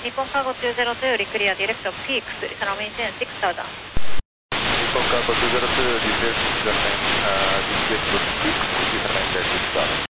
Nippon Cargo 202, clear direct of peaks, runway 106000. Nippon Cargo 202, request runway, display to peaks, runway 106000.